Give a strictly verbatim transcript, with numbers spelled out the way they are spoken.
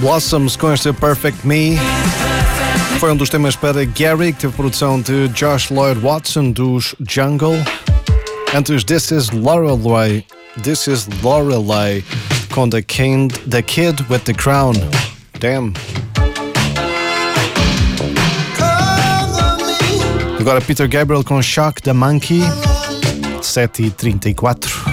Blossoms com este Perfect Me. Foi um dos temas para Gary, que teve produção de Josh Lloyd Watson dos Jungle. Antes, This Is Lorelei, This Is Lorelei com The Kid, The Kid with the Crown. Damn. Agora Peter Gabriel com Shock the Monkey. sete e trinta e quatro.